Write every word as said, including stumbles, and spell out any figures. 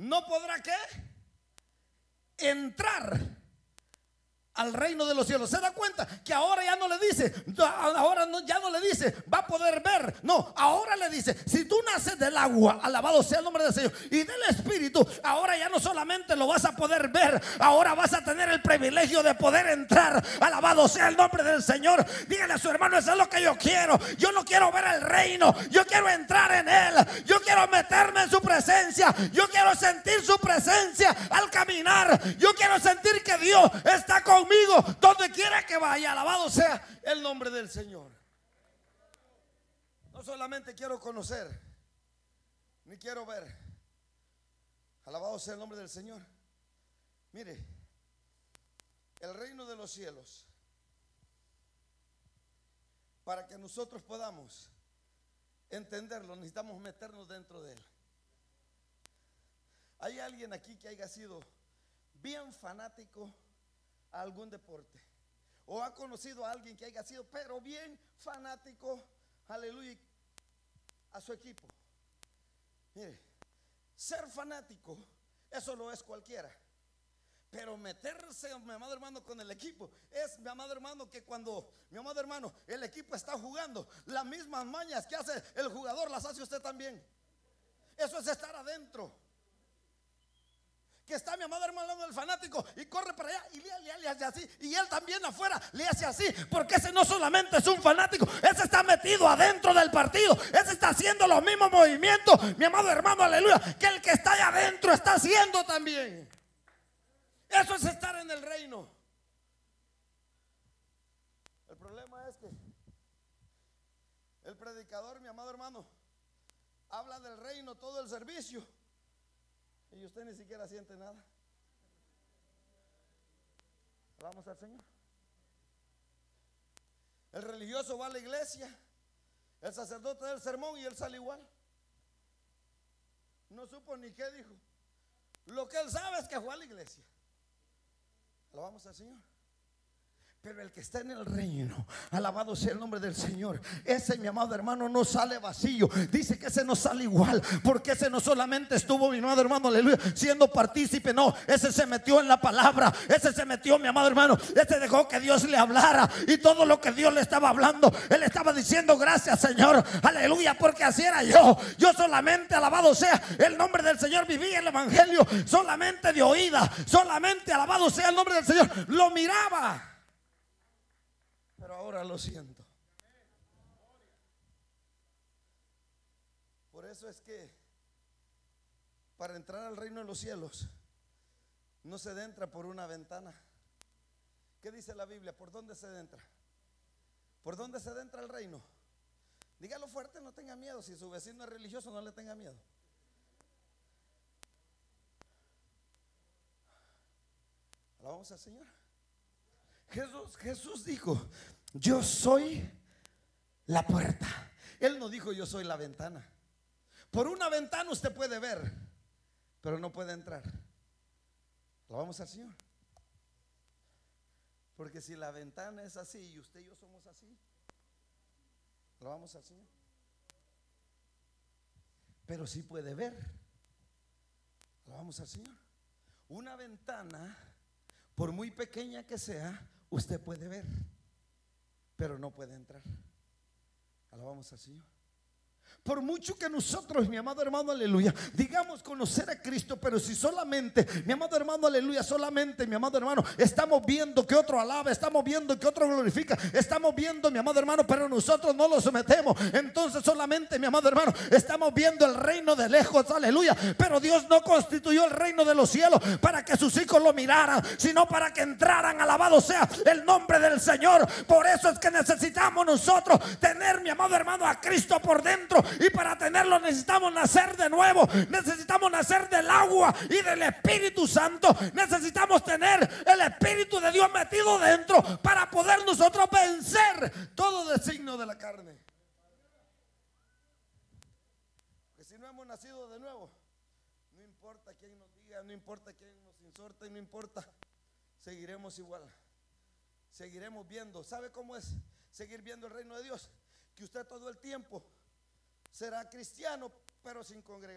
no podrá ¿qué? Entrar al reino de los cielos. ¿Se da cuenta? Que ahora ya no le dice, ahora no, ya no le dice, va a poder ver. No, ahora le dice, si tú naces del agua, alabado sea el nombre del Señor, y del Espíritu, ahora ya no solamente lo vas a poder ver, ahora vas a tener el privilegio de poder entrar. Alabado sea el nombre del Señor. Dígale a su hermano, eso es lo que yo quiero. Yo no quiero ver el reino, yo quiero entrar en él. Yo quiero meterme en su presencia. Yo quiero sentir su presencia al caminar. Yo quiero sentir que Dios está conmigo donde quiera que vaya. Alabado sea el nombre del Señor. No solamente quiero conocer, ni quiero ver. Alabado sea el nombre del Señor. Mire, el reino de los cielos, para que nosotros podamos entenderlo, necesitamos meternos dentro de él. ¿Hay alguien aquí que haya sido bien fanático a algún deporte? ¿O ha conocido a alguien que haya sido pero bien fanático, aleluya, a su equipo? Mire, ser fanático, eso lo es cualquiera. Pero meterse, mi amado hermano, con el equipo es, mi amado hermano, que cuando, mi amado hermano, el equipo está jugando, las mismas mañas que hace el jugador las hace usted también. Eso es estar adentro. Que está mi amado hermano el fanático y corre para allá y le, le, le hace así, y él también afuera le hace así, porque ese no solamente es un fanático, ese está metido adentro del partido, ese está haciendo los mismos movimientos, mi amado hermano, aleluya, que el que está allá adentro está haciendo también. Eso es estar en el reino. El problema es que el predicador, mi amado hermano, habla del reino todo el servicio y usted ni siquiera siente nada. Vamos al Señor. El religioso va a la iglesia, el sacerdote da el sermón y él sale igual. No supo ni qué dijo. Lo que él sabe es que fue a la iglesia. Alabamos al Señor. Pero el que está en el reino, alabado sea el nombre del Señor, ese, mi amado hermano, no sale vacío. Dice que ese no sale igual, porque ese no solamente estuvo, mi amado hermano, aleluya, siendo partícipe. No, ese se metió en la palabra. Ese se metió, mi amado hermano, ese dejó que Dios le hablara. Y todo lo que Dios le estaba hablando, él estaba diciendo gracias, Señor, aleluya, porque así era yo. Yo solamente, alabado sea el nombre del Señor, vivía el evangelio solamente de oída. Solamente, alabado sea el nombre del Señor, lo miraba. Pero ahora lo siento. Por eso es que para entrar al reino de los cielos no se entra por una ventana. ¿Qué dice la Biblia? ¿Por dónde se entra? ¿Por dónde se entra al reino? Dígalo fuerte, no tenga miedo. Si su vecino es religioso, no le tenga miedo. Alabamos al Señor. Jesús, Jesús dijo: yo soy la puerta. Él no dijo: yo soy la ventana. Por una ventana usted puede ver, pero no puede entrar. Alabamos al Señor. Porque si la ventana es así y usted y yo somos así, alabamos al Señor. Pero sí puede ver. Alabamos al Señor. Una ventana, por muy pequeña que sea, usted puede ver, pero no puede entrar. Alabamos al Señor. Por mucho que nosotros, mi amado hermano, aleluya, digamos conocer a Cristo, pero si solamente, mi amado hermano, aleluya, solamente, mi amado hermano, estamos viendo que otro alaba, estamos viendo que otro glorifica, estamos viendo, mi amado hermano, pero nosotros no lo sometemos, entonces solamente, mi amado hermano, estamos viendo el reino de lejos, aleluya. Pero Dios no constituyó el reino de los cielos para que sus hijos lo miraran, sino para que entraran. Alabado sea el nombre del Señor. Por eso es que necesitamos nosotros tener, mi amado hermano, a Cristo por dentro. Y para tenerlo necesitamos nacer de nuevo. Necesitamos nacer del agua y del Espíritu Santo. Necesitamos tener el Espíritu de Dios metido dentro para poder nosotros vencer todo designio de la carne. Que si no hemos nacido de nuevo, no importa quién nos diga, no importa quién nos insorte, no importa, seguiremos igual. Seguiremos viendo. ¿Sabe cómo es seguir viendo el reino de Dios? Que usted todo el tiempo será cristiano, pero sin congregar.